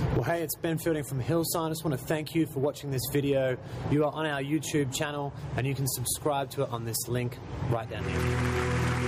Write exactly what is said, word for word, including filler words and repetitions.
Well, hey, it's Ben Fielding from Hillsign. I just want to thank you for watching this video. You are on our YouTube channel, and you can subscribe to it on this link right down here.